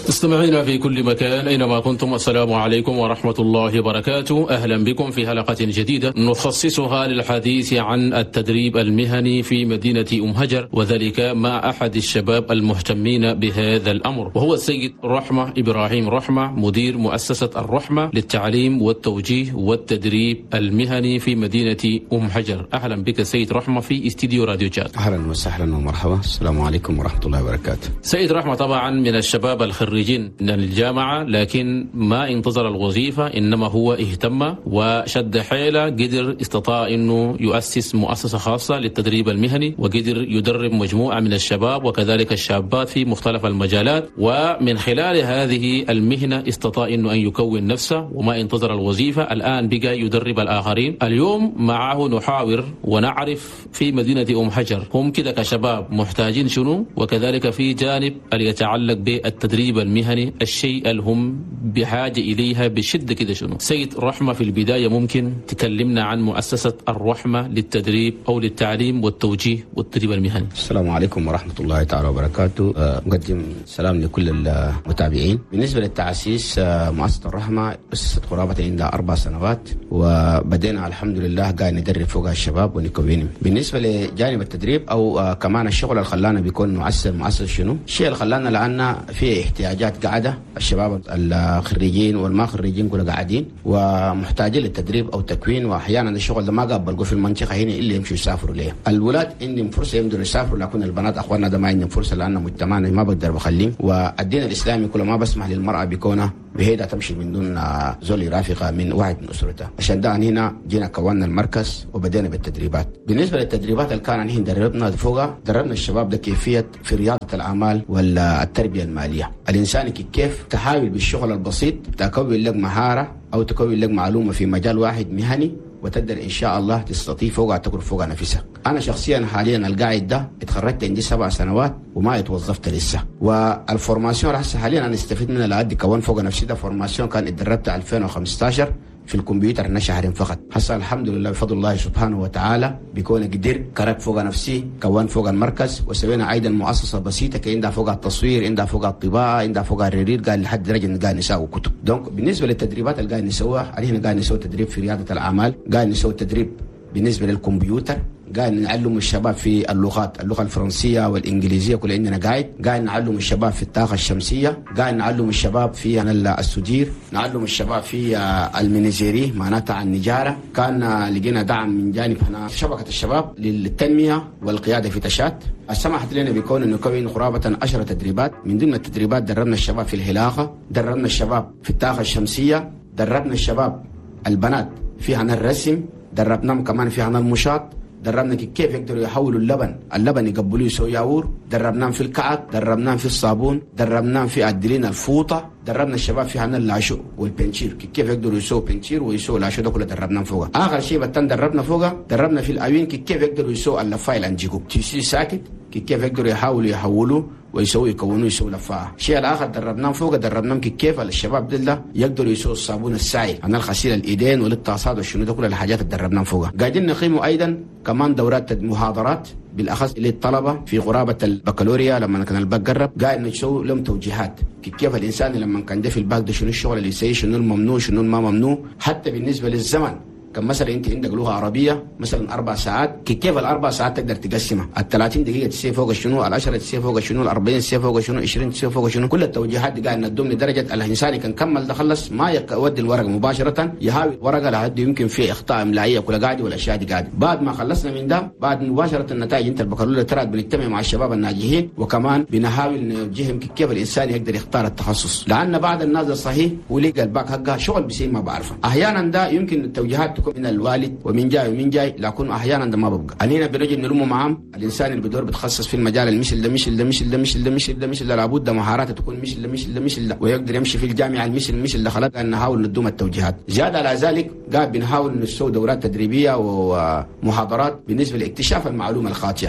مستمعينا في كل مكان أينما كنتم، السلام عليكم ورحمة الله وبركاته. أهلا بكم في حلقة جديدة نخصصها للحديث عن التدريب المهني في مدينة أم هجر، وذلك مع أحد الشباب المهتمين بهذا الأمر، وهو السيد رحمة إبراهيم رحمة، مدير مؤسسة الرحمة للتعليم والتوجيه والتدريب المهني في مدينة أم هجر. أهلا بك سيد رحمة في استديو راديو جاد. أهلا وسهلا ومرحبا، السلام عليكم ورحمة الله وبركاته. سيد رحمة طبعا من الشباب الخريجين من الجامعة، لكن ما انتظر الوظيفة، إنما هو اهتم وشد حيله، قدر استطاع إنه يؤسس مؤسسة خاصة للتدريب المهني، وقدر يدرب مجموعة من الشباب وكذلك الشابات في مختلف المجالات، ومن خلال هذه المهنة استطاع إنه أن يكون نفسه وما انتظر الوظيفة. الآن بقى يدرب الآخرين. اليوم معه نحاور ونعرف في مدينة أم هجر هم كده كشباب محتاجين شنو، وكذلك في جانب اللي يتعلق بالتدريب المهني الشيء اللي هم بحاجة إليها بشدة كده شنو. سيد رحمة، في البداية ممكن تكلمنا عن مؤسسة الرحمة للتدريب أو للتعليم والتوجيه والتدريب المهني. السلام عليكم ورحمة الله تعالى وبركاته. أقدم سلام لكل المتابعين. بالنسبة للتأسيس، مؤسسة الرحمة أسست قرابة عندها 4 سنوات، وبدينا الحمد لله قاعد ندرب فوق الشباب ونكونهم. بالنسبة لجانب التدريب أو كمان الشغل اللي خلانا بيكون مؤسسة شنو، الشيء اللي خلانا لأن في احتياجات قاعدة، الشباب الخريجين والما خريجين كلهم قاعدين ومحتاجين للتدريب أو تكوين، وأحيانا الشغل ده ما قابلوا في المنطقة هنا إلا يمشوا يسافروا ليه. الولاد عندهم فرصة يقدروا يسافروا، لكن البنات أخواننا ده ما عندهم فرصة، لأن مجتمعنا ما بقدر بخليهم، والدين الإسلامي كله ما بسمح للمرأة بكونها بهيدا تمشي من دون زول يرافقها من واحد من أسرتها. عشان ده هنا جينا كونا المركز وبدينا بالتدريبات. بالنسبة للتدريبات اللي كان هنا دربنا فوقها، دربنا الشباب ده كيفية في رياضة الأعمال والتربية المالية. الإنسان كيف تحاول بالشغل البسيط تكون لك مهارة أو تكون لك معلومة في مجال واحد مهني، وتقدر إن شاء الله تستطيع فوقها تكون فوق نفسك. أنا شخصيا حاليا القاعد ده اتخرجت عندي 7 سنوات وما اتوظفت لسه، والفورماسيون هسه حاليا أنا استفيد منها لأدي كون فوق نفسي. ده فورماسيون كان اتدربت 2015 في الكمبيوتر 2 شهر فقط. هسه الحمد لله بفضل الله سبحانه وتعالى بيكون قدر كرك فوق نفسي، كون فوق المركز، وسوينا ايضا مؤسسه بسيطه عندها فوق التصوير، عندها فوق الطباعه، عندها فوق الرير، قال لحد درجه ان قاعد نساوي كتب. دونك بالنسبه للتدريبات اللي قاعد نسويها، علينا قاعد نسوي تدريب في رياده الاعمال، قاعد نسوي تدريب بالنسبه للكمبيوتر، قاعد نعلم الشباب في اللغات، اللغه الفرنسيه والانجليزيه كلها عندنا، قاعد نعلم الشباب في الطاقه الشمسيه، قاعد نعلم الشباب في السجير، نعلم الشباب في المنزيري معناتها النجاره. كان لقينا دعم من جانب هنا شبكه الشباب للتنميه والقياده في تشات، سمحت لنا بكون نكون قرابه 10 تدريبات. من ضمن التدريبات دربنا الشباب في الهلاقه، دربنا الشباب في الطاقه الشمسيه، دربنا الشباب البنات في الرسم، دربناهم كمان في المشاط، دربنا كيف يقدروا يحولوا اللبن يقبلوه يسوي ياور، دربناهم في الكعك، دربناهم في الصابون، دربناهم في عدلين الفوطه، دربنا الشباب في اللاشو والبنشير، كيف يقدروا يسووا بنشير ويسووا لاشو، ده كله دربناهم فوقها. اخر شيء بتن دربنا فوقها، دربنا في الاوين كيف يقدروا يسووا اللفايل انجيكو تيسي ساكت، كيف يقدروا يحولوا ويسووا يكونوا يسووا لفاها. الشيء الاخر دربناهم فوق، دربناهم كيف الشباب دول يقدروا يسووا الصابون السائل، عن الغسيل الايدين وللطاسات والشنو، ده كل الحاجات اللي دربناهم فوقها. قاعدين نقيموا ايضا كمان دورات محاضرات بالاخص للطلبه في قرابه البكالوريا. لما كان الباك قرب قاعد نسوي لهم توجيهات كيف الانسان لما كان ده في الباك ده شنو الشغل اللي يسوي، شنو الممنوع شنو ما ممنوع. حتى بالنسبه للزمن، كان مثلا انت عندك لغه عربيه مثلا 4 ساعات، كيف ال4 ساعات تقدر تقسمها؟ ال30 دقيقه تسوي فوق شنو، ال10 تسوي فوق شنو، ال40 تسوي فوق شنو، 20 تسوي فوق شنو. كل التوجيهات دي قاعد ندوم لدرجه الانسان كان كمل ده خلص ما يودي الورقه مباشره، يهاوي ورقه لحد يمكن فيه اخطاء املائيه كل قاعد والاشياء دي قاعد. بعد ما خلصنا من ده، بعد مباشره النتائج انت البكالوريا ترى بنجتمع مع الشباب الناجحين، وكمان بنحاول نوجههم كيف الانسان يقدر يختار التخصص، لان بعض الناس الصحيح ولقى الباك حقها شغل بيصير ما بعرفه. احيانا ده يمكن التوجيهات تكون من الوالد ومن جاي، لكن احيانا ده ما ببقى. علينا بنجي نلمه معهم. الانسان اللي بدور بتخصص في المجال المثل ده لابد مهاراته تكون مثل ده، ويقدر يمشي في الجامعه المثل ده. خلاص نحاول ندوم التوجيهات. زياده على ذلك قاعد بنحاول نسوي دورات تدريبيه ومحاضرات بالنسبه لاكتشاف المعلومه الخاطئه.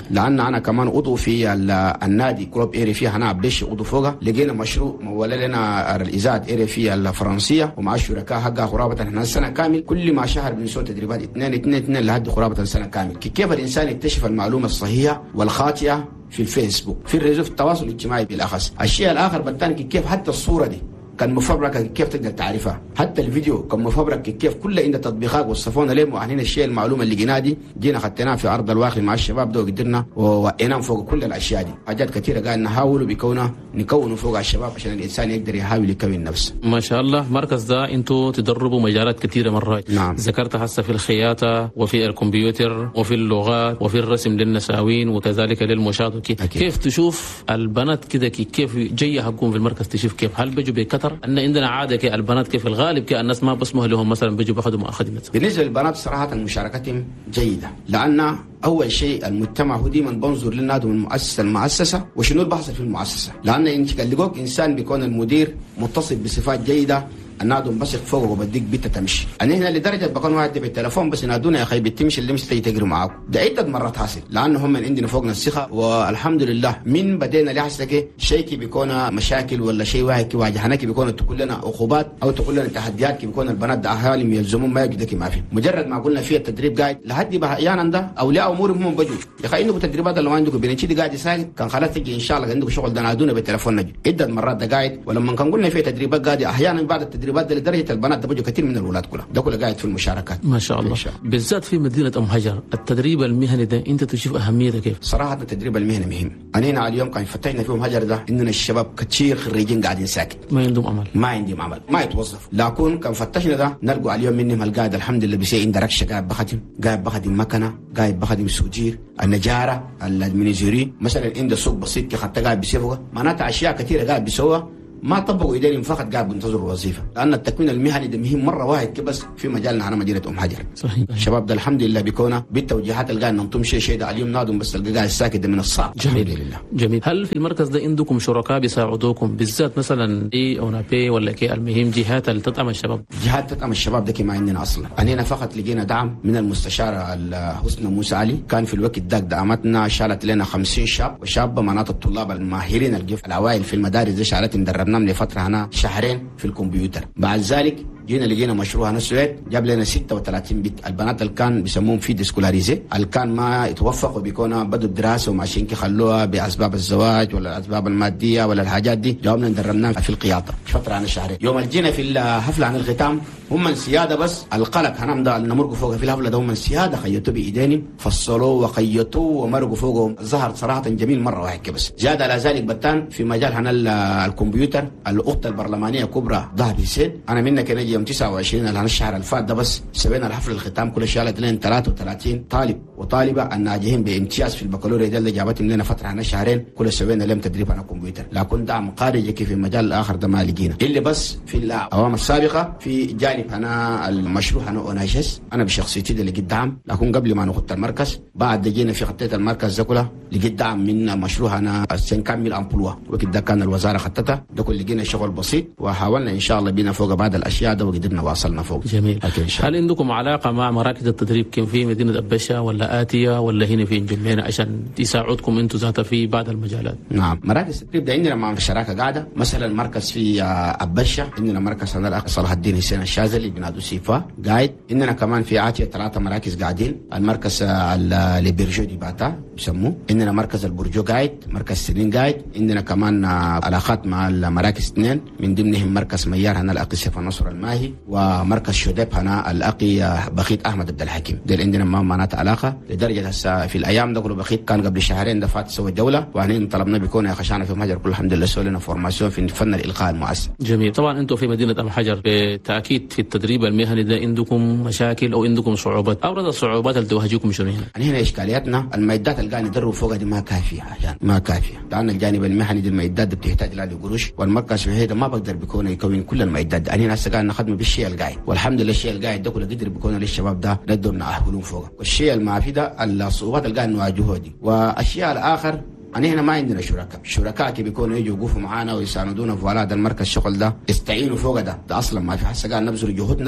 لان انا كمان عضو في النادي كلوب ايري فيها هنا عبدش عضو فوقها. لقينا مشروع مولى لنا الاذاعه ايري في الفرنسيه ومع الشركاء حقها قرابه احنا سنه كامل، كل ما شهر بنسوي تدريبات 2 لحد قرابه سنه كامل. كيف الانسان يكتشف المعلومه الصحيحه والخاطئه في الفيسبوك، في الريزو، في التواصل الاجتماعي بالاخص. الشيء الاخر بالتالي كيف حتى الصوره دي كان مفبركه كيف تقدر تعرفها، حتى الفيديو كان مفبرك كيف كل عند تطبيقات وصفونا ليه واهلين الشيء المعلومه اللي جينا دي جينا خدناها في ارض الواقع مع الشباب ده وقدرنا ووقيناهم فوق كل الاشياء دي. حاجات كثيره قاعد نحاول نكونوا فوق الشباب عشان الانسان يقدر يحاول يكون نفسه. ما شاء الله. مركز ده انتوا تدربوا مجالات كثيره مرات. نعم. ذكرت هسه في الخياطه وفي الكمبيوتر وفي اللغات وفي الرسم للنساوين وكذلك للمشاة. كيف تشوف البنات كده كيف جايه حقهم في المركز؟ تشوف كيف هل بيجوا بكتر؟ ان عندنا عاده البنات كيف الغالب الناس ما بسمح لهم مثلا بيجوا باخذوا مؤخذين. بالنسبه للبنات صراحه مشاركتهم جيده، لان اول شيء المجتمع هو ديما بنظر للنادي من مؤسسه لمؤسسه وشنو اللي بيحصل في المؤسسه، لان انت لقوك انسان بيكون المدير متصف بصفات جيده النادم بثق فوق وبديك بيت تمشي. انا هنا لدرجه بكون واحد بالتليفون بس ينادونا يا اخي بتمشي اللي مش تجري معاكم. ده عده مرات حاصل لان هم من عندنا فوقنا الثقه والحمد لله. من بدينا لحسك شيء كي بيكون مشاكل ولا شيء واحد كي واجهنا كي بيكون تقول لنا عقوبات او تقول لنا تحديات كي بيكون البنات ده اهالي يلزمون ما يجدك ما في. مجرد ما قلنا فيه التدريب قاعد لحد بها احيانا ده اولياء امورهم هم بجوا يا اخي عندكم تدريبات ولا ما عندكم بنشي قاعد يسال كان خلاص تجي ان شاء الله عندكم شغل ده نادونا بالتليفون نجي. عده مرات ده قاعد ولما كان قلنا فيه تدريبات قاعد احيانا بعد التدريبات ده لدرجه البنات ده بيجوا كثير من الولاد كلها ده كله قاعد في المشاركات. ما شاء الله. بالذات في مدينه ام حجر التدريب المهني ده انت تشوف اهميته كيف؟ صراحه التدريب المهني مهم. انا هنا اليوم كان فتحنا في ام حجر ده اننا الشباب كثير خريجين قاعدين ساكت ما عندهم عمل ما يتوظفوا، لكن كان فتشنا ده نلقوا اليوم منهم القاعد الحمد لله بشيء عنده ركشه قاعد بخدم مكنه قاعد بخدم سوجير النجاره المنيزيري مثلا عنده سوق بسيط كي حتى قاعد بيسوقها معناتها اشياء كثيره قاعد بيسوها ما طبقوا ايديهم فقط قاعد بينتظروا الوظيفه، لان التكوين المهني ده مهم مره واحد بس في مجالنا انا مدينه ام حجر. صحيح. الشباب ده الحمد لله بيكون بالتوجيهات اللي قاعد ننطم شيء ده اليوم نادم بس القى قاعد ساكت ده من الصعب. جميل. هل في المركز ده عندكم شركاء بيساعدوكم بالذات مثلا او نابي ولا كي المهم جهات اللي تدعم الشباب؟ جهات تدعم الشباب ده ما عندنا اصلا. انا فقط لقينا دعم من المستشاره حسنى موسى علي، كان في الوقت ده دعمتنا شالت لنا 50 شاب وشابه مناطق الطلاب الماهرين العوائل في المدارس دي شالتهم دربناهم لفتره هنا شهرين في الكمبيوتر. بعد ذلك لقينا مشروع هنا السويد جاب لنا 36 بيت البنات اللي كان بيسموهم في ديسكولاريزي اللي كان ما يتوفقوا بيكونوا بدوا الدراسه وماشيين خلوها باسباب الزواج ولا الاسباب الماديه ولا الحاجات دي، جاوبنا دربناهم في القياده فتره عن شهرين. يوم الجينا في الحفله عن الختام هم السياده بس القلق هنام ده نمرقوا فوق في الحفله ده هم السياده خيطوا بايدينهم فصلوا وخيطوا ومرقوا فوقهم. ظهر صراحه جميل مره واحد بس. زاد على ذلك بتان في مجال هنا الكمبيوتر الاخت البرلمانيه كبرى ظهر السيد انا منك نجي يوم 29 الشهر الفات ده بس سوينا الحفل الختام كل شالت لنا 33 طالب وطالبه الناجحين بامتياز في البكالوريا ده اللي جابتهم لنا فتره عن شهرين كل سوينا لهم تدريب على الكمبيوتر، لكن دعم خارجي في المجال الاخر ده ما لقينا اللي بس في الاعوام السابقه في جانب هنا المشروع هنا اوناجس انا بشخصيتي ده لقيت دعم، لكن قبل ما نخط المركز بعد جينا في خطيت المركز ده كله لقيت دعم من مشروع هنا سنكمل امبلوا وكده كان الوزاره خطتها ده كل لقينا شغل بسيط وحاولنا ان شاء الله بينا فوق بعض الاشياء ده وقدرنا واصلنا فوق. جميل. هل عندكم علاقه مع مراكز التدريب كم في مدينه أبشة ولا آتية ولا هنا في جمينة عشان يساعدكم انتم ذاتها في بعض المجالات؟ نعم مراكز التدريب ده عندنا مع شراكه قاعده، مثلا مركز في أبشة عندنا مركز هنا الاخ صلاح الدين حسين الشاذلي بنادو سيفا قاعد، عندنا كمان في آتية 3 مراكز قاعدين، المركز اللي بيرجو دي باتا بيسموه، عندنا مركز البرجو قاعد، مركز سنين قاعد، عندنا كمان علاقات مع المراكز 2 من ضمنهم مركز ميار هنا الاقي سيف النصر الماهي ومركز شوديب هنا الاقي بخيت احمد عبد الحكيم، ده عندنا ما معناتها علاقه لدرجه هسه في الايام ده كله بخيت كان قبل شهرين دفعت سوى الدوله واحنا طلبنا بيكون يا خشانه في مهجر كل الحمد لله سوى لنا فورماسيون في فن الالقاء المؤثر. جميل. طبعا انتم في مدينه ام حجر بالتاكيد في التدريب المهني ده عندكم مشاكل او عندكم صعوبات، ابرز الصعوبات اللي تواجهكم شنو هنا؟ هنا اشكالياتنا المعدات اللي قاعد ندرب فوقها دي ما كافيه يعني ما كافيه، لان الجانب المهني دي المعدات دي بتحتاج لها قروش والمركز في هيدا ما بقدر يكون كل المعدات دي. انا هسه قاعد نخدم بالشيء القاعد والحمد لله الشيء القاعد ده كله قدر بيكون للشباب ده نقدر نأهلهم فوقه، والشيء ما في ده الصعوبات اللي قاعد نواجهها دي. والاشياء الاخر هنا ما عندنا شركاء كي بيكونوا يجوا يوقفوا معانا ويساندونا في ولاد المركز الشغل ده يستعينوا فوق ده اصلا ما في، حسه قاعد نبذل جهودنا بس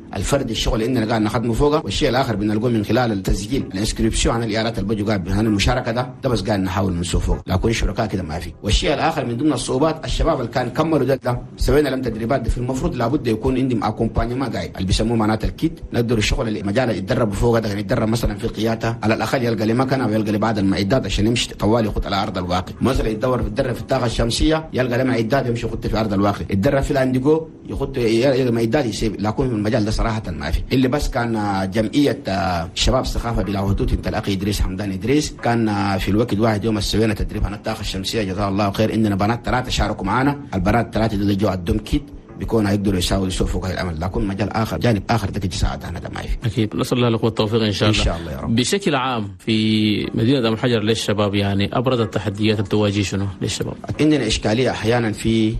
الفرد الشغل اننا قاعد نخدمه فوقه، والشيء الاخر بنلقوه من خلال التسجيل الانسكريبسيون عن الايالات اللي بيجوا قاعد عن المشاركه ده بس قاعد نحاول نسوق فوق، لكن شركاء كده ما في. والشيء الاخر من ضمن الصعوبات الشباب اللي كان كملوا ده سوينا لهم تدريبات دي، في المفروض لابد يكون عندهم اكومبانيما قاعد اللي بيسموه معناته الكيت، نقدر الشغل المجال يتدربوا فوق ده، يعني يتدرب مثلا في قياده على الاقل يلقى لي مكنه ويلقى لي بعض المعدات عشان يمشي طوال يخط على ارض الواقع، مثلا يتدرب في الطاقه الشمسيه يلقى لي معدات يمشي يخط في ارض الواقع، يتدرب في الانديجو يخط معدات يسيب، لكن المجال ده صراحه ما في. اللي بس كان جمعيه شباب الثقافه بلا حدود انت الاخي ادريس حمدان ادريس كان في الوقت واحد يوم سوينا تدريب عن الطاقه الشمسيه جزاه الله خير، اننا بنات 3 شاركوا معنا، البنات 3 اللي جو عندهم كيت بيكون يقدروا يساووا فوق العمل، لكن مجال اخر جانب اخر ده يساعدنا ده ما في. اكيد نسال الله لكم التوفيق ان شاء الله. ان شاء الله يا رب. بشكل عام في مدينه ام الحجر للشباب يعني ابرز التحديات اللي تواجه شنو للشباب؟ عندنا اشكاليه احيانا في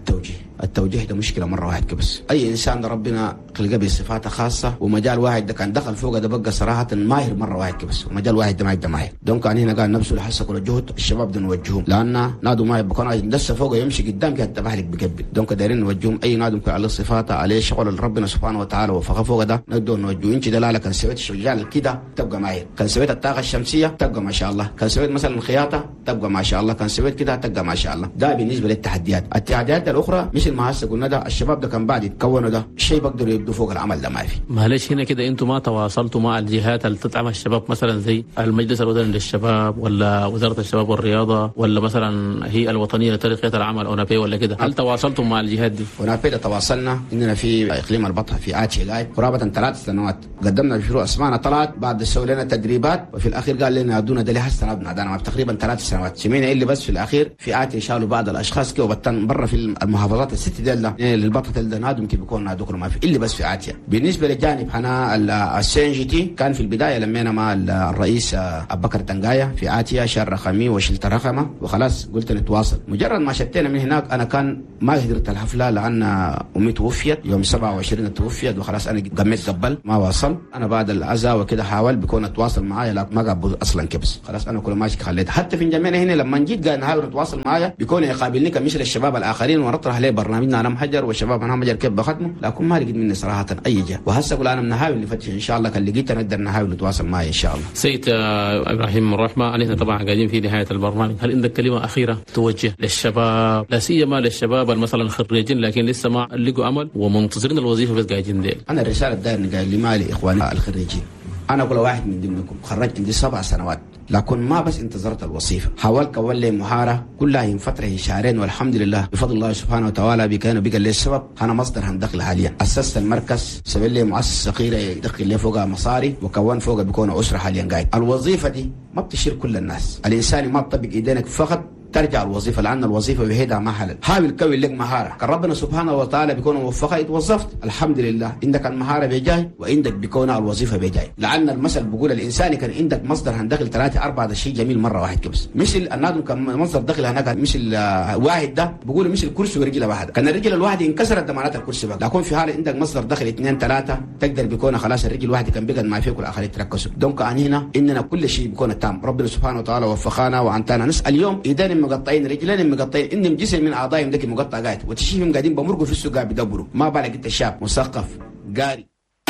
التوجيه ده مشكله مره واحد بس، اي انسان ده ربنا خلقه بصفات خاصه، ومجال واحد ده كان دخل فوق ده بقى صراحه ماهر مره واحد بس، ومجال واحد ده ما يقدر ماهر، دونك كان هنا قال نفسه لحسه كل الجهد الشباب ده نوجههم، لان نادوا ما بكون لسه فوق يمشي قدام كده تبهلك بقبل، دونك دايرين نوجههم اي نادوا على صفاته عليه شغل اللي ربنا سبحانه وتعالى وفقه فوق ده نقدر نوجهه. انت دلاله كان سويت الشجال كده تبقى ماهر، كان سويت الطاقه الشمسيه تبقى ما شاء الله، كان سويت مثلا الخياطه تبقى ما شاء الله، كان سويت كده تبقى ما شاء الله. ده بالنسبه للتحديات. التحديات الاخرى مثل ما هسه قلنا ده الشباب ده كان بعد يتكونوا ده شيء بقدروا يبدوا فوق العمل ده ما في. معلش هنا كده انتم ما تواصلتوا مع الجهات اللي تدعم الشباب مثلا زي المجلس الوطني للشباب ولا وزاره الشباب والرياضه ولا مثلا هي الوطنيه لترقيه العمل اونابي ولا كده؟ هل تواصلتم مع الجهات دي؟ اونابي تواصلنا اننا في اقليم البطحه في اتشي قاعد قرابه 3 سنوات قدمنا مشروع اسمعنا طلعت بعد سووا لنا تدريبات، وفي الاخير قال لنا ادونا ده لحد سنه ابنا تقريبا 3 سنوات سمينا اللي بس في الاخير في اتشي شالوا بعض الاشخاص كده وبطن برا في المحافظات الست دي للبطحه ده نادوا يمكن بيكون نادوكم ما في اللي بس في اتشي. بالنسبه للجانب حنا السي ان جي تي كان في البدايه لمينا مع الرئيس ابو بكر تنقايه في اتيا شهر رقمي وشلت رقمه وخلاص قلت نتواصل. مجرد ما شتينا من هناك انا كان ما قدرت الحفله لان امي توفيت يوم 27 توفيت وخلاص انا قميت قبل ما واصل. انا بعد العزاء وكده حاول بكون اتواصل معايا لكن ما قبل اصلا كبس خلاص انا كل ماشي خليت. حتى في جميعنا هنا لما جيت قاعد نحاول نتواصل معايا بيكون يقابلني كمثل الشباب الاخرين ونطرح عليه برنامجنا انا محجر والشباب انا محجر كيف بخدمه، لكن ما لقيت مني صراحه اي جهه. وهسه اقول انا بنحاول نفتش ان شاء الله كان لقيت نقدر نحاول نتواصل معي ان شاء الله. سيد ابراهيم الرحمه احنا طبعا قاعدين في نهايه البرنامج، هل عندك كلمه اخيره توجه للشباب لا سيما للشباب مثلا خريجين لكن لسه ما لقوا عمل ومنتظرين الوظيفه بس قاعدين ديل؟ انا الرساله داير قال لي مالي اخواني الخريجين، انا كل واحد من ضمنكم خرجت عندي 7 سنوات لكن ما بس انتظرت الوظيفه، حاولت كون لي مهاره كلها من فتره شهرين والحمد لله بفضل الله سبحانه وتعالى بقى لي السبب انا مصدر هندخل حاليا. اسست المركز سوي لي مؤسسه صغيره يدخل لي فوقها مصاري وكون فوقها بيكون اسره حاليا قاعد. الوظيفه دي ما بتشير كل الناس، الانسان ما تطبق ايدينك فقط ترجع الوظيفه لان الوظيفه بهيدها ما حلل. حاول كون لك مهاره كان ربنا سبحانه وتعالى بيكون موفقك اتوظفت الحمد لله عندك المهاره بيجاي وعندك بيكون الوظيفه بيجاي. لان المثل بيقول الانسان كان عندك مصدر هندخل 3 4 ده شيء جميل مره واحد كبس. مثل النادم كان مصدر دخل هناك مثل واحد ده بيقولوا مثل كرسي ورجل واحده، كان الرجل الواحده انكسرت ده معناتها الكرسي بقى، لكن في حال عندك مصدر دخل 2 3 تقدر بيكون خلاص الرجل الواحده كان بقى ما فيك والاخرين تركزوا. دونك هنا اننا كل شيء بيكون تام. ربنا سبحانه وتعالى وفقنا وانتنا نسال اليوم ايدين مقطعين رجلين مقطعين انهم جسم من اعضائهم ذاك مقطع قاعد وتشوفهم قاعدين بمرقوا في السوق قاعد بيدبروا، ما بالك انت شاب مثقف قاري.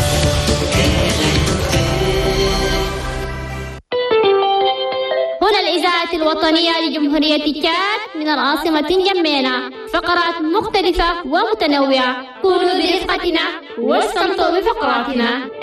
هنا الإذاعة الوطنية لجمهورية تشاد من العاصمة جمينة، فقرات مختلفة ومتنوعة، كونوا برفقتنا واستمتعوا بفقراتنا.